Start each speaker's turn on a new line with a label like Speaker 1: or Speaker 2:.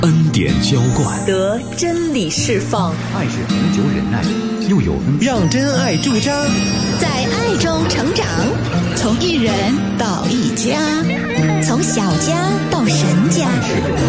Speaker 1: 恩典浇灌，
Speaker 2: 得真理释放。
Speaker 3: 爱是恒久忍耐，又有恩。
Speaker 4: 让真爱驻扎，
Speaker 5: 在爱中成长，从一人到一家，从小家到神家。
Speaker 3: 爱是恒